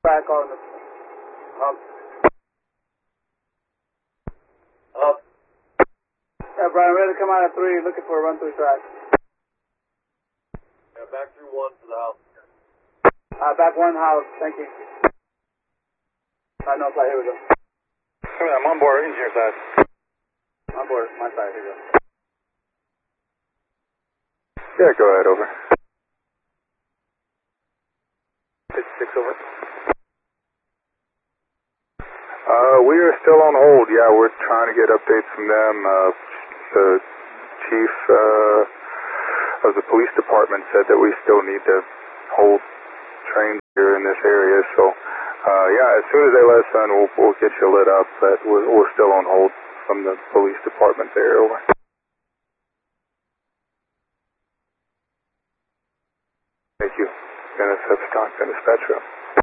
back on the hump. Up. Yeah, Brian, ready to come out at 3, looking for a run-through track. Yeah, back through 1 to the house. Back 1 house, thank you. No flight, here we go. I'm on board, engineer side. On board, my side, here we go. Yeah, go ahead, over. 6 over. We are still on hold. Yeah, we're trying to get updates from them. The chief of the police department said that we still need to hold trains here in this area. So, yeah, as soon as they let us in, we'll get you lit up. But we're still on hold from the police department there. Over. Thank you. NSF Stockton Dispatch Room.